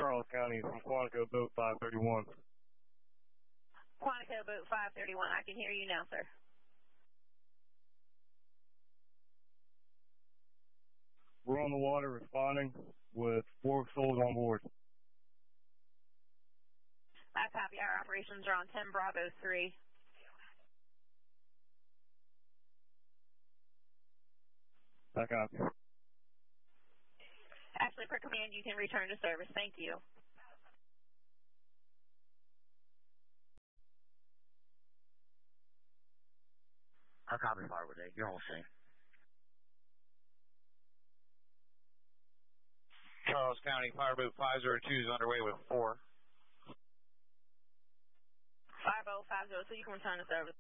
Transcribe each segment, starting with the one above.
Charles County from Quantico Boat 531. Quantico Boat 531, I can hear you now, sir. We're on the water responding with 4 souls on board. I copy. Our operations are on 10 Bravo 3. I copy. Actually, per command, you can return to service. Thank you. I copy Firebird 8. You're all same. Charles County Fireboat 502 is underway with 4. 5050, so you can return to service.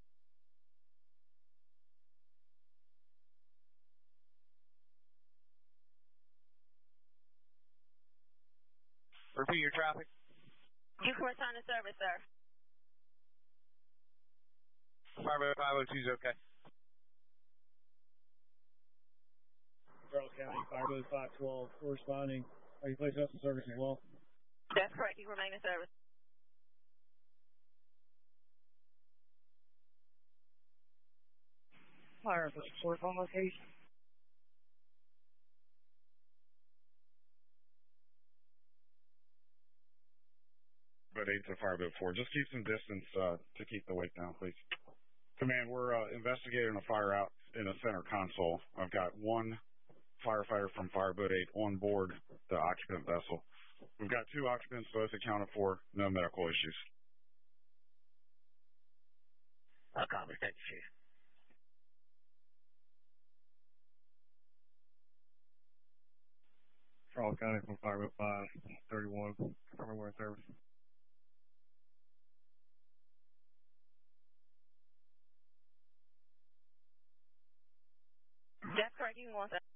Repeat your traffic. You can return to service, sir. Fireboat 502 is okay. Charles County Fireboat 512, corresponding. Are you placed up in service as well? That's correct. You remain in service. Fire for support on location. But 8 to Fireboat 4. Just keep some distance to keep the weight down, please. Command, we're investigating a fire out in the center console. I've got 1 firefighter from Fireboat 8 on board the occupant vessel. We've got 2 occupants, both accounted for, no medical issues. I copy. Thank you, Chief. Charles County from Fireboat 531, confirming we're in service. That's correct. You can go on, sir.